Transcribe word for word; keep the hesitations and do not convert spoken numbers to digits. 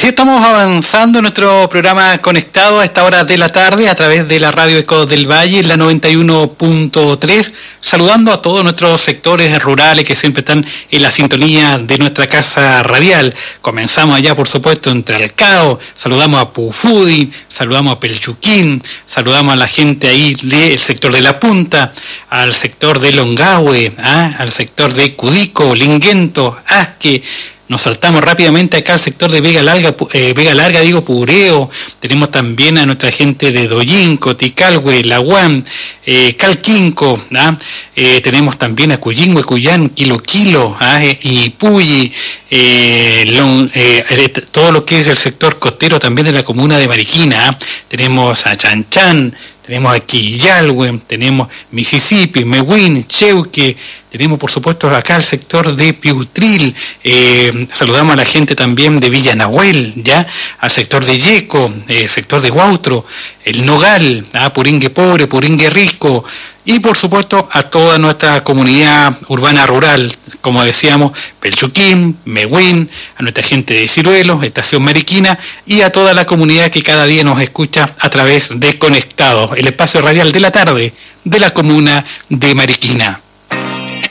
Así estamos avanzando en nuestro programa conectado a esta hora de la tarde a través de la radio Eco del Valle, la noventa y uno punto tres, saludando a todos nuestros sectores rurales que siempre están en la sintonía de nuestra casa radial. Comenzamos allá, por supuesto, en Tralcao, saludamos a Pufudi, saludamos a Pelchuquín, saludamos a la gente ahí del sector de La Punta, al sector de Longahue, ¿ah? al sector de Cudico, Linguento, Asque. Nos saltamos rápidamente acá al sector de Vega Larga, eh, Vega Larga, digo, Pureo. Tenemos también a nuestra gente de Doyinco, Ticalhue, Laguán, eh, Calquinco, ¿ah? eh, tenemos también a Cuyingüe, Cuyán, Quilo Quilo, ¿ah? y Puyi, eh, Long, eh, todo lo que es el sector costero también de la comuna de Mariquina. ¿ah? Tenemos a Chanchan, tenemos a Quillalhue, tenemos Mississippi, Mewin, Cheuque, tenemos por supuesto acá el sector de Piutril, eh, saludamos a la gente también de Villa Nahuel, ya, al sector de Yeco, el eh, sector de Huautro, el Nogal, ah, Puringue Pobre, Puringue Rico, y por supuesto a toda nuestra comunidad urbana rural, como decíamos, Pelchuquín, Mewin, a nuestra gente de Ciruelos, Estación Mariquina, y a toda la comunidad que cada día nos escucha a través de Conectados, el espacio radial de la tarde de la comuna de Mariquina.